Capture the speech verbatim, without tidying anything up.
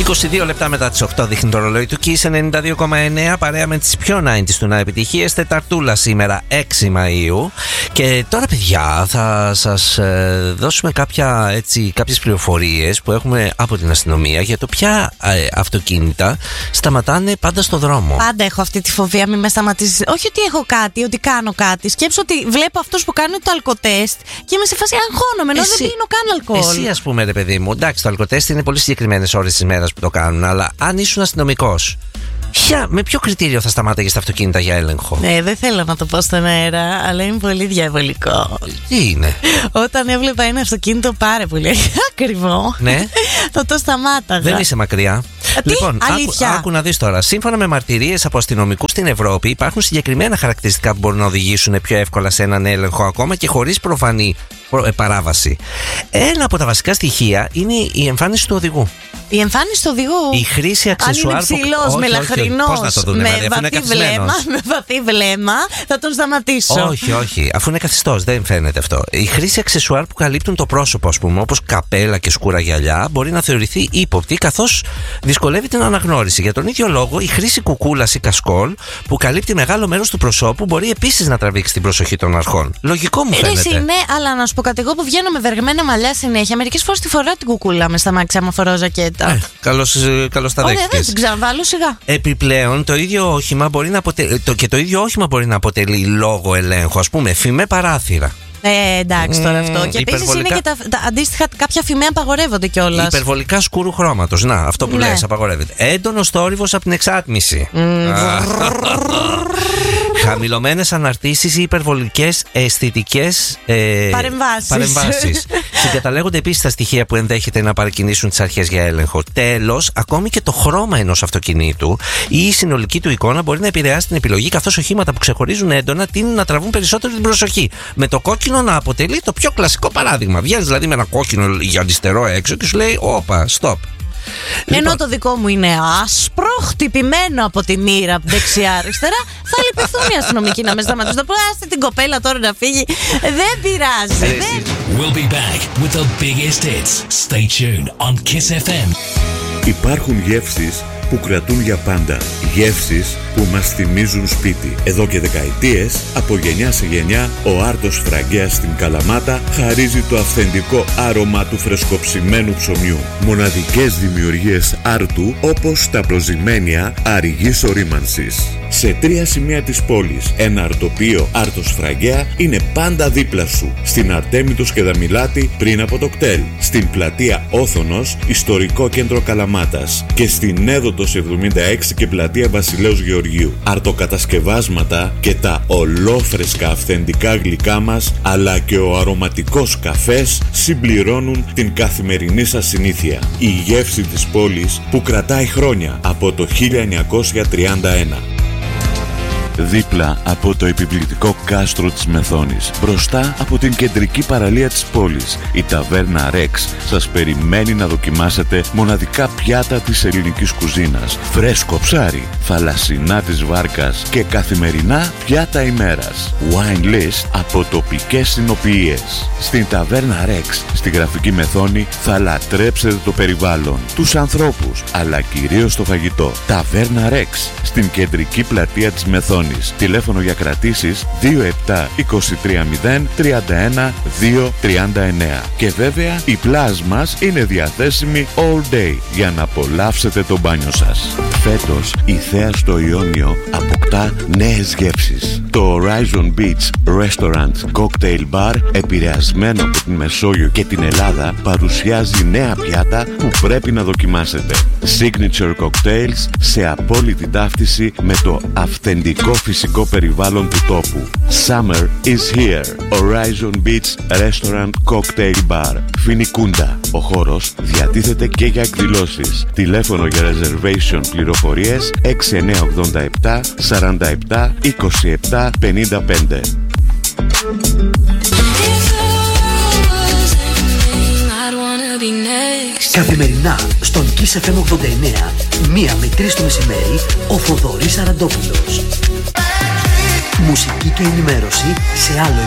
είκοσι δύο λεπτά μετά τις οκτώ δείχνει το ρολόι του Kiss ενενήντα δύο κόμμα εννέα, παρέα με τις πιο ενενήντα του να επιτυχίες. Τεταρτούλα σήμερα, έξι Μαΐου. Και τώρα, παιδιά, θα σας ε, δώσουμε κάποια, έτσι, κάποιες πληροφορίες που έχουμε από την αστυνομία για το ποια ε, αυτοκίνητα σταματάνε πάντα στο δρόμο. Πάντα έχω αυτή τη φοβία, μην με σταματήσεις. Όχι ότι έχω κάτι, ότι κάνω κάτι. Σκέψω ότι βλέπω αυτούς που κάνουν το αλκοτέστ και είμαι σε φάση αγχώνομαι, ενώ δεν πίνω καν αλκοόλ. Εσύ, ας πούμε, ρε παιδί μου, εντάξει, το αλκοτέστ είναι πολύ συγκεκριμένες ώρες της μέρας που το κάνουν, αλλά αν ήσουν αστυνομικός, ποια, με ποιο κριτήριο θα σταμάταγες τα αυτοκίνητα για έλεγχο? Ναι, δεν θέλω να το πω στον αέρα, αλλά είναι πολύ διαβολικό. Τι είναι? Όταν έβλεπα ένα αυτοκίνητο πάρα πολύ ακριβό, ναι, θα το σταμάταγα. Δεν είσαι μακριά. Τι? Λοιπόν, Αλήθεια? άκου, άκου να δεις τώρα. Σύμφωνα με μαρτυρίες από αστυνομικούς στην Ευρώπη, υπάρχουν συγκεκριμένα χαρακτηριστικά που μπορούν να οδηγήσουν πιο εύκολα σε έναν έλεγχο, ακόμα και χωρίς προφανή παράβαση. Ένα από τα βασικά στοιχεία είναι η εμφάνιση του οδηγού. Η εμφάνιση του οδηγού. Η χρήση αξεσουάρ. Αν είναι ψηλός, μελαχρινός, με, βαθύ βλέμμα, με βαθύ βλέμμα, θα τον σταματήσω. Όχι, όχι. Αφού είναι καθιστός, δεν φαίνεται αυτό. Η χρήση αξεσουάρ που καλύπτουν το πρόσωπο, ας πούμε, όπως καπέλα και σκούρα γυαλιά, μπορεί να θεωρηθεί ύποπτη, καθώς δυσκολεύει την αναγνώριση. Για τον ίδιο λόγο, η χρήση κουκούλας ή κασκόλ που καλύπτει μεγάλο μέρος του προσώπου μπορεί επίσης να τραβήξει την προσοχή των αρχών. Λογικό μου φαίνεται. Εσύ, ναι, αλλά να σου πω κάτι, εγώ που βγαίνω με βεργμένα μαλλιά συνέχεια, μερικές φορές τη φοράω την κουκούλα με στα μάξια άμα φοράω ζακέτα. Ε, καλώς, καλώς τα δέχτηκες. Ωραία, δεν την ξαναβάλω σιγά. Επιπλέον, το ίδιο όχημα μπορεί να αποτε... το... και το ίδιο όχημα μπορεί να αποτελεί λόγο ελέγχου. Ας πούμε, φημέ παράθυρα. Ε, εντάξει τώρα αυτό. Mm, και επίσης υπερβολικά... είναι και τα, τα αντίστοιχα κάποια φημαία απαγορεύονται κιόλας. Υπερβολικά σκούρου χρώματος. Να, αυτό που ναι. λες, απαγορεύεται. Έντονος θόρυβος από την εξάτμιση. Mm. Χαμηλωμένες αναρτήσεις ή υπερβολικές αισθητικές ε, παρεμβάσεις. παρεμβάσεις. Συγκαταλέγονται επίσης τα στοιχεία που ενδέχεται να παρακινήσουν τις αρχές για έλεγχο. Τέλος, ακόμη και το χρώμα ενός αυτοκινήτου ή η συνολική του εικόνα μπορεί να επηρεάσει την επιλογή, καθώς οχήματα που ξεχωρίζουν έντονα τείνουν να τραβούν περισσότερο την προσοχή. Με το κόκκινο να αποτελεί το πιο κλασικό παράδειγμα. Βγαίνεις δηλαδή με ένα κόκκινο για αριστερό έξω και σου λέει όπα, stop. Ενώ Λοιπόν. το δικό μου είναι άσπρο, χτυπημένο από τη μοίρα από δεξιά-αριστερά, θα λυπηθούν οι αστυνομικοί να με σταματήσουν. Θα πω, άστε την κοπέλα τώρα να φύγει. Δεν πειράζει. Δεν... We'll be back with the biggest hits. Stay tuned on Kiss εφ εμ. Υπάρχουν γεύσεις που κρατούν για πάντα. Γεύσεις που μας θυμίζουν σπίτι. Εδώ και δεκαετίες, από γενιά σε γενιά, ο Άρτος Φραγκέας στην Καλαμάτα χαρίζει το αυθεντικό άρωμα του φρεσκοψημένου ψωμιού. Μοναδικές δημιουργίες Άρτου, όπως τα προζυμένια αριγής ορίμανσης. Σε τρία σημεία της πόλης, ένα αρτοπείο Άρτος Φραγκέα είναι πάντα δίπλα σου. Στην Αρτέμιτος και Δαμιλάτη πριν από το κτέλ. Στην πλατεία Όθωνος, ιστορικό κέντρο Καλαμάτας. Και στην Έδωτος εβδομήντα έξι και πλατεία Βασιλέως Γεωργίου. Αρτοκατασκευάσματα και τα ολόφρεσκα αυθεντικά γλυκά μας, αλλά και ο αρωματικός καφές συμπληρώνουν την καθημερινή σας συνήθεια. Η γεύση της πόλης που κρατάει χρόνια από το χίλια εννιακόσια τριάντα ένα. Δίπλα από το επιβλητικό κάστρο της Μεθόνης, μπροστά από την κεντρική παραλία της πόλης, η ταβέρνα Ρεξ σας περιμένει να δοκιμάσετε μοναδικά πιάτα της ελληνικής κουζίνας, φρέσκο ψάρι, θαλασσινά της βάρκας και καθημερινά πιάτα ημέρας. Wine list από τοπικές συνοποιίες. Στην ταβέρνα Ρεξ, στη Γραφική Μεθόνη, θα λατρέψετε το περιβάλλον, τους ανθρώπους, αλλά κυρίως το φαγητό. Ταβέρνα Ρεξ, στην κεντρική πλατεία της Μεθόνης. Τηλέφωνο για κρατήσεις δύο επτά δύο τρία μηδέν τρία ένα δύο τρία εννέα. Και βέβαια η πλάζ μας είναι διαθέσιμη all day για να απολαύσετε το μπάνιο σας. Φέτος η Θέα στο Ιόνιο αποκτά νέες γεύσεις. Το Horizon Beach Restaurant Cocktail Bar, επηρεασμένο από την Μεσόγειο και την Ελλάδα, παρουσιάζει νέα πιάτα που πρέπει να δοκιμάσετε. Signature cocktails σε απόλυτη ταύτιση με το αυθεντικό φυσικό περιβάλλον του τόπου. Summer is here. Horizon Beach Restaurant Cocktail Bar. Φινικούντα. Ο χώρος διατίθεται και για εκδηλώσεις. Τηλέφωνο για reservation πληροφορίες έξι εννιά ογδόντα επτά σαράντα επτά είκοσι επτά πενήντα πέντε. Καθημερινά στον Kiss εφ εμ ογδόντα εννέα, μία με τρεις το μεσημέρι, ο Θοδωρής Αραντόπουλος. Μουσική και ενημέρωση σε άλλο